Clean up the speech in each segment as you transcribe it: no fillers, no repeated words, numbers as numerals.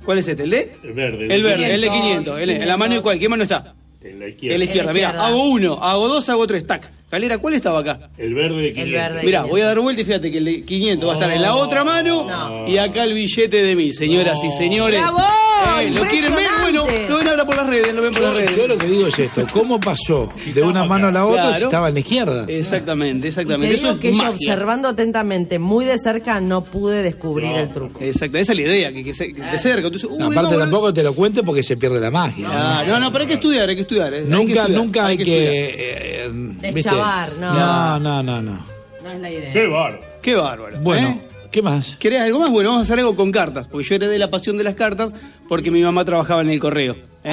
¿Cuál es este? ¿El D? El verde. El verde, el de 500. ¿En la mano de cuál? ¿Qué mano está? En la izquierda. En la izquierda. Mirá, hago 1, hago 2, hago 3. Tac. Calera, ¿cuál estaba acá? El verde de 500. El verde. Mirá, voy a dar vuelta y fíjate que el de 500 va a estar en la otra mano y acá el billete de 1000, señoras y señores. ¡Bravo! ¿Lo quieren ver? Bueno, lo ven ahora por las redes, lo ven por las redes. Yo lo que digo es esto, ¿cómo pasó de una mano a la otra si estaba en la izquierda? Exactamente. Te digo que yo observando atentamente muy de cerca no pude descubrir el truco. Exacto, esa es la idea, que de cerca. Entonces, Aparte tampoco te lo cuente porque se pierde la magia. No, pero hay que estudiar, Nunca hay que deschavar, No. No es la idea. Qué bárbaro. Bueno, ¿qué más? ¿Querés algo más? Bueno, vamos a hacer algo con cartas, porque yo heredé la pasión de las cartas porque mi mamá trabajaba en el correo.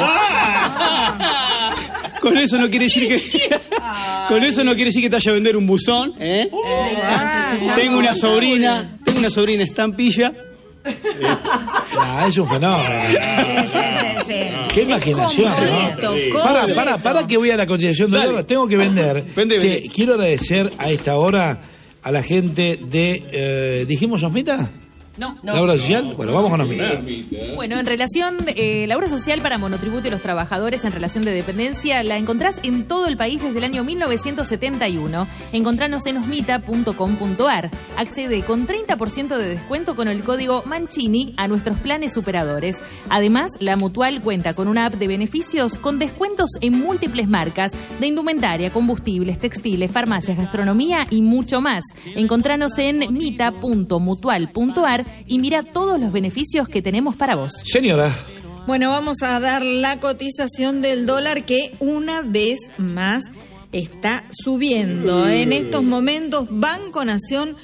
Con eso no quiere decir que te vaya a vender un buzón, Tengo una sobrina estampilla. Es un fenómeno. Sí. Qué imaginación, ¿no? Para que voy a la cotización de dólares. Tengo que vender. Vende. Quiero agradecer a esta hora a la gente de... ¿dijimos Osmita? No. ¿La obra social? Bueno, vamos con Osmita. Bueno, en relación, la obra social para monotributo y los trabajadores en relación de dependencia la encontrás en todo el país desde el año 1971. Encontranos en osmita.com.ar. Accede con 30% de descuento con el código Mancini a nuestros planes superadores. Además, la Mutual cuenta con una app de beneficios con descuentos en múltiples marcas de indumentaria, combustibles, textiles, farmacias, gastronomía y mucho más. Encontranos en mita.mutual.ar y mira todos los beneficios que tenemos para vos. Señora. Bueno, vamos a dar la cotización del dólar que una vez más está subiendo. En estos momentos, Banco Nación,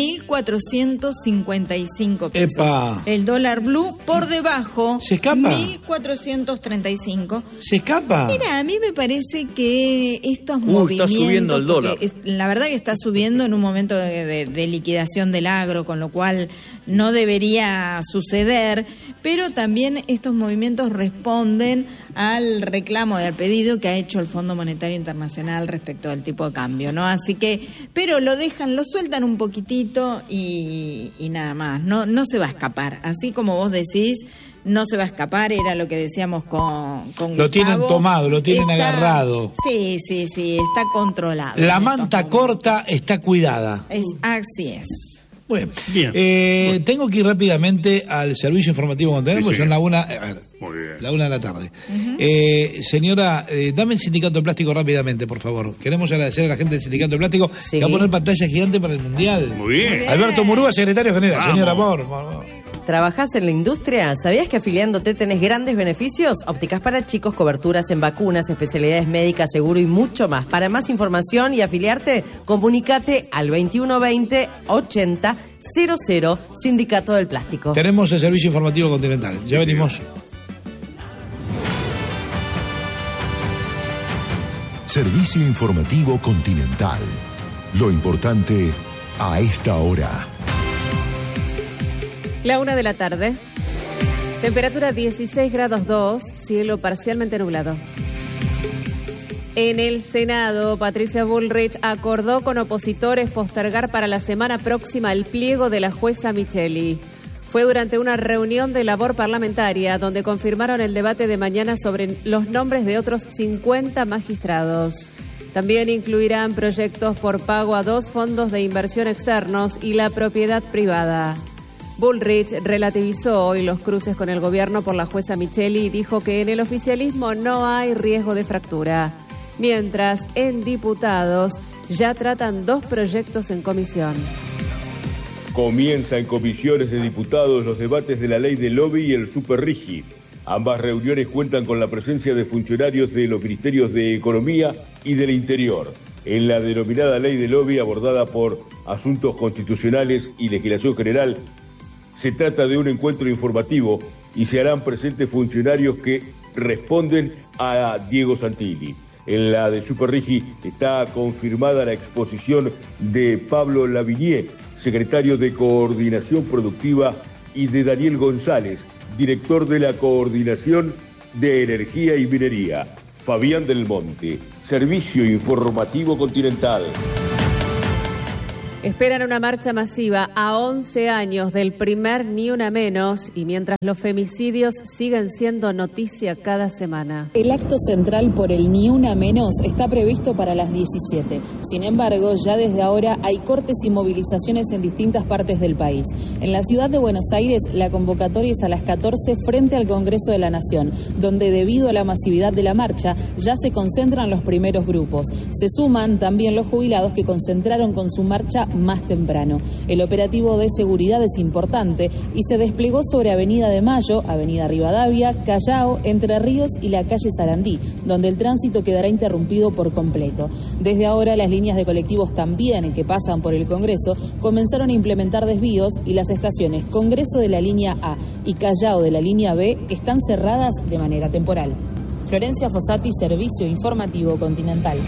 1.455 pesos. ¡Epa! El dólar blue por debajo. ¿Se escapa? 1.435. ¿Se escapa? Mira, a mí me parece que estos movimientos... Está subiendo el dólar. La verdad que está subiendo en un momento de liquidación del agro, con lo cual no debería suceder, pero también estos movimientos responden al reclamo y al pedido que ha hecho el Fondo Monetario Internacional respecto al tipo de cambio, ¿no? Así que, pero lo sueltan un poquitito y nada más, no se va a escapar, así como vos decís, no se va a escapar, era lo que decíamos con Gustavo. Lo tienen tomado, lo tienen agarrado. Sí, está controlado. La manta corta está cuidada. Así es. Bueno, Bien. Tengo que ir rápidamente al servicio informativo que tenemos, son la 1 Muy bien. la 1 de la tarde. Señora, dame el sindicato de plástico rápidamente, por favor. Queremos agradecer a la gente del sindicato de plástico que va a poner pantalla gigante para el Mundial. Muy bien. Alberto Murúa, secretario general. Vamos. Señora, por ¿Trabajás en la industria? ¿Sabías que afiliándote tenés grandes beneficios? Ópticas para chicos, coberturas en vacunas, especialidades médicas, seguro y mucho más. Para más información y afiliarte, comunícate al 2120 80 00 Sindicato del Plástico. Tenemos el servicio informativo continental. Ya venimos. Servicio informativo continental. Lo importante a esta hora. La 1 de la tarde. Temperatura 16 grados 2, cielo parcialmente nublado. En el Senado, Patricia Bullrich acordó con opositores postergar para la semana próxima el pliego de la jueza Micheli. Fue durante una reunión de labor parlamentaria donde confirmaron el debate de mañana sobre los nombres de otros 50 magistrados. También incluirán proyectos por pago a 2 fondos de inversión externos y la propiedad privada. Bullrich relativizó hoy los cruces con el gobierno por la jueza Micheli y dijo que en el oficialismo no hay riesgo de fractura. Mientras, en diputados ya tratan 2 proyectos en comisión. Comienza en comisiones de diputados los debates de la ley del lobby y el superrigi. Ambas reuniones cuentan con la presencia de funcionarios de los ministerios de Economía y del Interior. En la denominada ley del lobby, abordada por Asuntos Constitucionales y Legislación General, se trata de un encuentro informativo y se harán presentes funcionarios que responden a Diego Santilli. En la de Superrigi está confirmada la exposición de Pablo Lavinier, secretario de Coordinación Productiva, y de Daniel González, director de la Coordinación de Energía y Minería. Fabián del Monte, Servicio Informativo Continental. Esperan una marcha masiva a 11 años del primer Ni Una Menos y mientras los femicidios siguen siendo noticia cada semana. El acto central por el Ni Una Menos está previsto para las 17. Sin embargo, ya desde ahora hay cortes y movilizaciones en distintas partes del país. En la ciudad de Buenos Aires, la convocatoria es a las 14 frente al Congreso de la Nación, donde debido a la masividad de la marcha ya se concentran los primeros grupos. Se suman también los jubilados que concentraron con su marcha más temprano. El operativo de seguridad es importante y se desplegó sobre Avenida de Mayo, Avenida Rivadavia, Callao, Entre Ríos y la calle Sarandí, donde el tránsito quedará interrumpido por completo. Desde ahora las líneas de colectivos también que pasan por el Congreso comenzaron a implementar desvíos y las estaciones Congreso de la línea A y Callao de la línea B están cerradas de manera temporal. Florencia Fossati, Servicio Informativo Continental.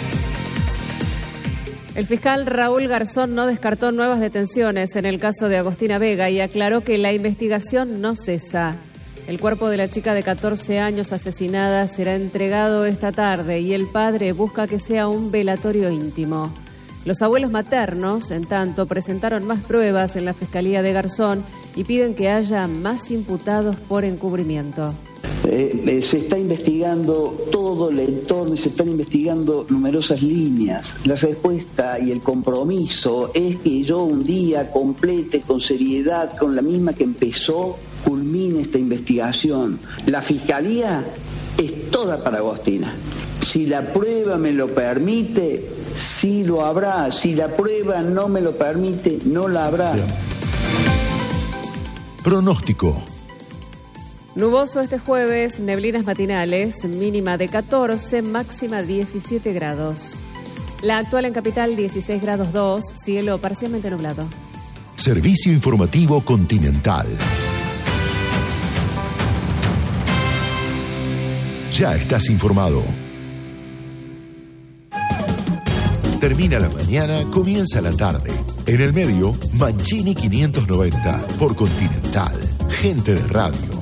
El fiscal Raúl Garzón no descartó nuevas detenciones en el caso de Agostina Vega y aclaró que la investigación no cesa. El cuerpo de la chica de 14 años asesinada será entregado esta tarde y el padre busca que sea un velatorio íntimo. Los abuelos maternos, en tanto, presentaron más pruebas en la Fiscalía de Garzón y piden que haya más imputados por encubrimiento. Se está investigando todo el entorno y se están investigando numerosas líneas. La respuesta y el compromiso es que yo un día complete con seriedad, con la misma que empezó, culmine esta investigación. La Fiscalía es toda para Agostina. Si la prueba me lo permite, sí lo habrá. Si la prueba no me lo permite, no la habrá. Pronóstico. Nuboso este jueves, neblinas matinales, mínima de 14, máxima 17 grados. La actual en Capital 16 grados 2, cielo parcialmente nublado. Servicio Informativo Continental. Ya estás informado. Termina la mañana, comienza la tarde. En el medio, Mancini 590 por Continental. Gente de radio.